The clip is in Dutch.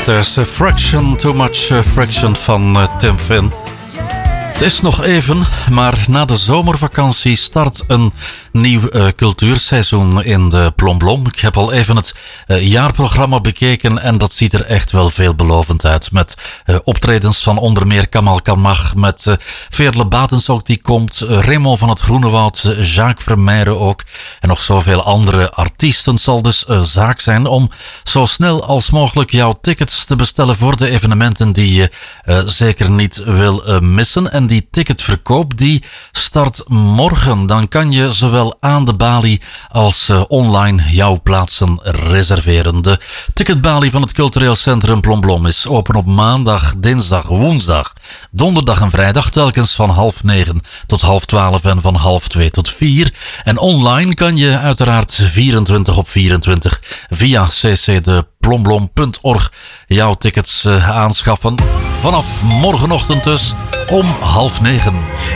There's a fraction, too much friction van Tim Finn. Het is nog even, maar na de zomervakantie start een nieuw cultuurseizoen in de Plomblom. Ik heb al even het jaarprogramma bekeken en dat ziet er echt wel veelbelovend uit. Met optredens van onder meer Kamal Kamach, met Veerle Batens ook die komt, Raymond van het Groenewoud, Jacques Vermeijren ook en nog zoveel andere artiesten. Het zal dus zaak zijn om zo snel als mogelijk jouw tickets te bestellen voor de evenementen die je zeker niet wil missen. En die ticketverkoop die start morgen. Dan kan je zowel aan de balie als online jouw plaatsen reserveren. De ticketbalie van het cultureel centrum Plomblom is open op maandag, dinsdag, woensdag, donderdag en vrijdag telkens van 9:30 tot 11:30 en van 2:30 tot 4:00. En online kan je uiteraard 24/24 via ccdeplomblom.org jouw tickets aanschaffen. Vanaf morgenochtend dus om 8:30.